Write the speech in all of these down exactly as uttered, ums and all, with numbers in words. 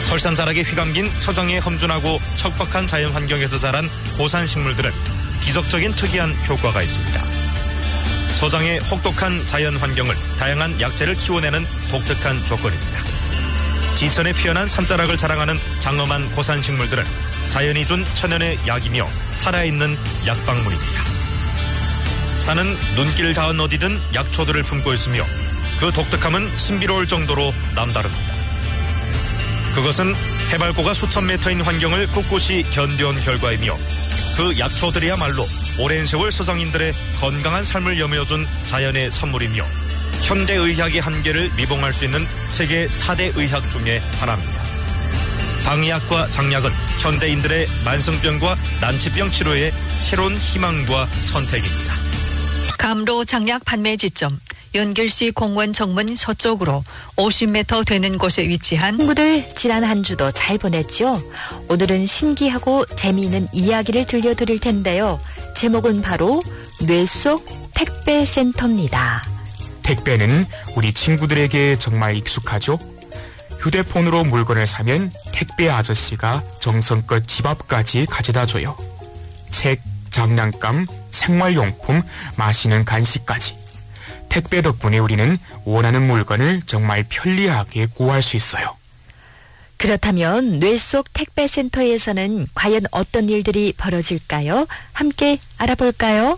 설산자락에 휘감긴 서장의 험준하고 척박한 자연 환경에서 자란 고산 식물들은 기적적인 특이한 효과가 있습니다. 서장의 혹독한 자연 환경을 다양한 약재를 키워내는 독특한 조건입니다. 지천에 피어난 산자락을 자랑하는 장엄한 고산 식물들은 자연이 준 천연의 약이며 살아있는 약방문입니다. 산은 눈길 닿은 어디든 약초들을 품고 있으며 그 독특함은 신비로울 정도로 남다릅니다. 그것은 해발고가 수천 미터인 환경을 꿋꿋이 견뎌온 결과이며 그 약초들이야말로 오랜 세월 서장인들의 건강한 삶을 여며준 자연의 선물이며 현대의학의 한계를 미봉할 수 있는 세계 사 대 의학 중에 하나입니다. 장의학과 장약은 현대인들의 만성병과 난치병 치료의 새로운 희망과 선택입니다. 감로 장약 판매 지점 연길시 공원 정문 서쪽으로 오십 미터 되는 곳에 위치한 친구들 지난 한 주도 잘 보냈죠? 오늘은 신기하고 재미있는 이야기를 들려드릴 텐데요. 제목은 바로 뇌 속 택배센터입니다. 택배는 우리 친구들에게 정말 익숙하죠? 휴대폰으로 물건을 사면 택배 아저씨가 정성껏 집 앞까지 가져다줘요. 책, 장난감, 생활용품, 마시는 간식까지. 택배 덕분에 우리는 원하는 물건을 정말 편리하게 구할 수 있어요. 그렇다면 뇌 속 택배센터에서는 과연 어떤 일들이 벌어질까요? 함께 알아볼까요?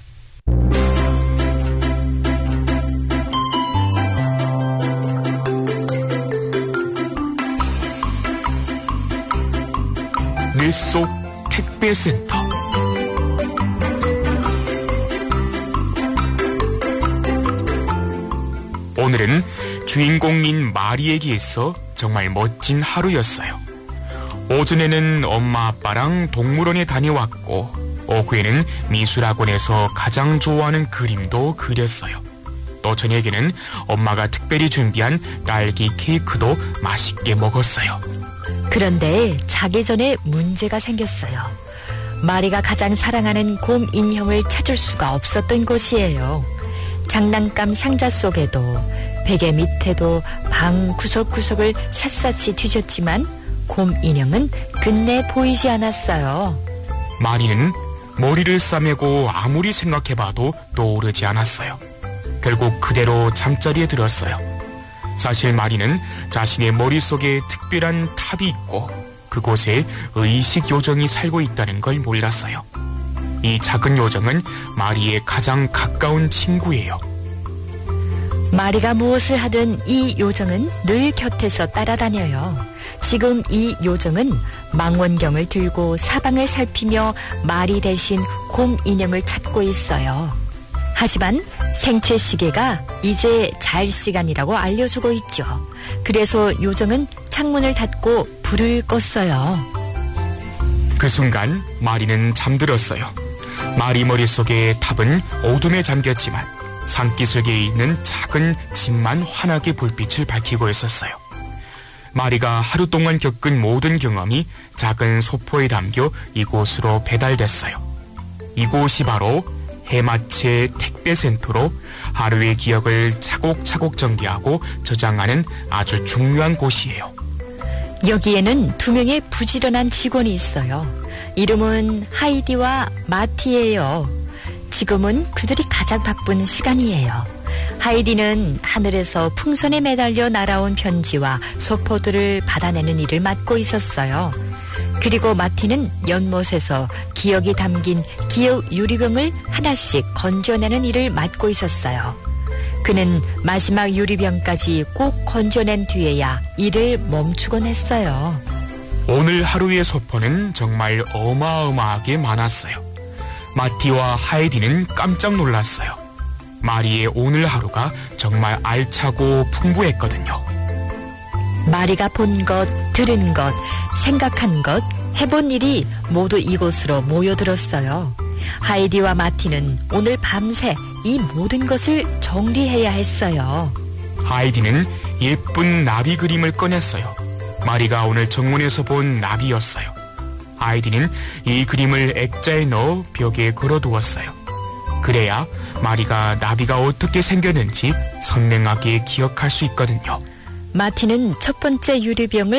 뇌 속 택배센터. 오늘은 주인공인 마리에게 있어 정말 멋진 하루였어요. 오전에는 엄마 아빠랑 동물원에 다녀왔고 오후에는 미술학원에서 가장 좋아하는 그림도 그렸어요. 또 저녁에는 엄마가 특별히 준비한 딸기 케이크도 맛있게 먹었어요. 그런데 자기 전에 문제가 생겼어요. 마리가 가장 사랑하는 곰 인형을 찾을 수가 없었던 곳이에요. 장난감 상자 속에도 베개 밑에도 방 구석구석을 샅샅이 뒤졌지만 곰 인형은 끝내 보이지 않았어요. 마리는 머리를 싸매고 아무리 생각해봐도 떠오르지 않았어요. 결국 그대로 잠자리에 들었어요. 사실 마리는 자신의 머릿속에 특별한 탑이 있고 그곳에 의식 요정이 살고 있다는 걸 몰랐어요. 이 작은 요정은 마리의 가장 가까운 친구예요. 마리가 무엇을 하든 이 요정은 늘 곁에서 따라다녀요. 지금 이 요정은 망원경을 들고 사방을 살피며 마리 대신 곰 인형을 찾고 있어요. 하지만 생체 시계가 이제 잘 시간이라고 알려주고 있죠. 그래서 요정은 창문을 닫고 불을 껐어요. 그 순간 마리는 잠들었어요. 마리 머릿속의 탑은 어둠에 잠겼지만 산기슭에 있는 작은 집만 환하게 불빛을 밝히고 있었어요. 마리가 하루 동안 겪은 모든 경험이 작은 소포에 담겨 이곳으로 배달됐어요. 이곳이 바로 해마체 택배센터로 하루의 기억을 차곡차곡 정리하고 저장하는 아주 중요한 곳이에요. 여기에는 두 명의 부지런한 직원이 있어요. 이름은 하이디와 마티예요. 지금은 그들이 가장 바쁜 시간이에요. 하이디는 하늘에서 풍선에 매달려 날아온 편지와 소포들을 받아내는 일을 맡고 있었어요. 그리고 마티는 연못에서 기억이 담긴 기억 유리병을 하나씩 건져내는 일을 맡고 있었어요. 그는 마지막 유리병까지 꼭 건져낸 뒤에야 일을 멈추곤 했어요. 오늘 하루의 소포는 정말 어마어마하게 많았어요. 마티와 하이디는 깜짝 놀랐어요. 마리의 오늘 하루가 정말 알차고 풍부했거든요. 마리가 본 것, 들은 것, 생각한 것, 해본 일이 모두 이곳으로 모여들었어요. 하이디와 마티는 오늘 밤새 이 모든 것을 정리해야 했어요. 하이디는 예쁜 나비 그림을 꺼냈어요. 마리가 오늘 정문에서 본 나비였어요. 하이디는 이 그림을 액자에 넣어 벽에 걸어두었어요. 그래야 마리가 나비가 어떻게 생겼는지 선명하게 기억할 수 있거든요. 마티는 첫 번째 유리병을